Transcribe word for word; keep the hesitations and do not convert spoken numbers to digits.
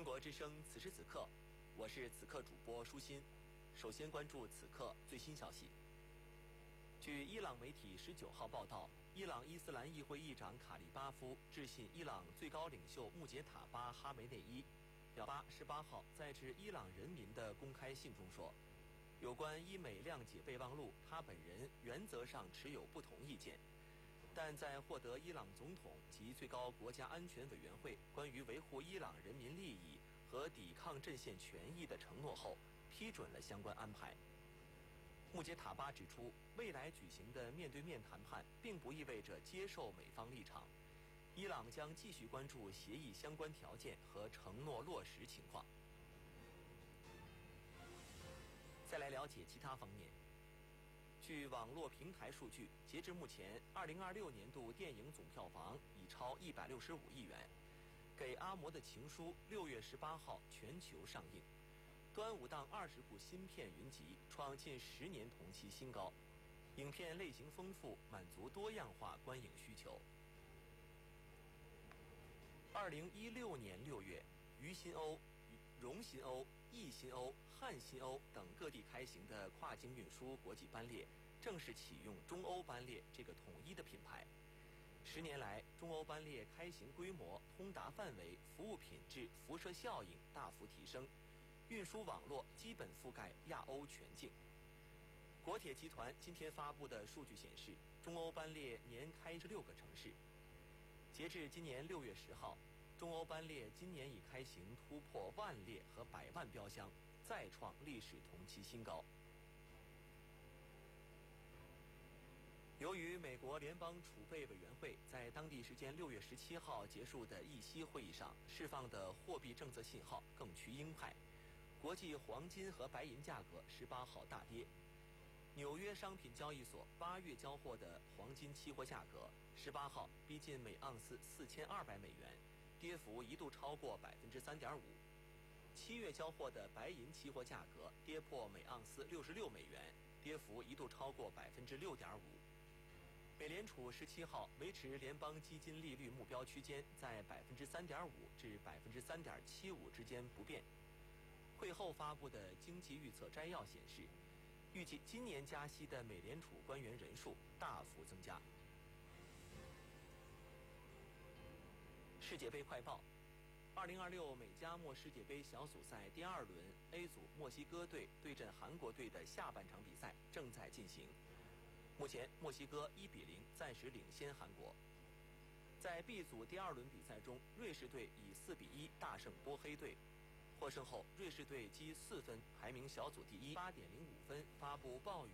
中国之声，此时此刻，我是此刻主播舒心。首先关注此刻最新消息。据伊朗媒体十九号报道，伊朗伊斯兰议会议长卡利巴夫致信伊朗最高领袖穆杰塔巴哈梅内伊，表巴十八号在致伊朗人民的公开信中说，有关伊美谅解备忘录，他本人原则上持有不同意见，但在获得伊朗总统及最高国家安全委员会关于维护伊朗人民利益和抵抗阵线权益的承诺后，批准了相关安排。穆杰塔巴指出，未来举行的面对面谈判并不意味着接受美方立场，伊朗将继续关注协议相关条件和承诺落实情况。再来了解其他方面。据网络平台数据，截至目前，二零二六年度电影总票房已超一百六十五亿元。给阿嬷的情书六月十八号全球上映，端午档二十部新片云集，创近十年同期新高。影片类型丰富，满足多样化观影需求。二零一六年六月，渝新欧、蓉新欧、易新欧、汉新欧等各地开行的跨境运输国际班列正式启用中欧班列这个统一的品牌。十年来，中欧班列开行规模、通达范围、服务品质、辐射效应大幅提升，运输网络基本覆盖亚欧全境。国铁集团今天发布的数据显示，中欧班列年开至六个城市。截至今年六月十号，中欧班列今年已开行突破万列和百万标箱，再创历史同期新高。由于美国联邦储备委员会在当地时间六月十七号结束的议息会议上释放的货币政策信号更趋鹰派，国际黄金和白银价格十八号大跌。纽约商品交易所八月交货的黄金期货价格十八号逼近每盎司四千二百美元，跌幅一度超过百分之三点五。七月交货的白银期货价格跌破每盎司六十六美元，跌幅一度超过百分之六点五。美联储十七号维持联邦基金利率目标区间在百分之三点五至百分之三点七五之间不变。会后发布的经济预测摘要显示，预计今年加息的美联储官员人数大幅增加。世界杯快报：二零二六美加墨世界杯小组赛第二轮 A 组墨西哥队对阵韩国队的下半场比赛正在进行。目前，墨西哥一比零暂时领先韩国。在 B 组第二轮比赛中，瑞士队以四比一大胜波黑队。获胜后，瑞士队积四分排名小组第一，八点零五分发布暴雨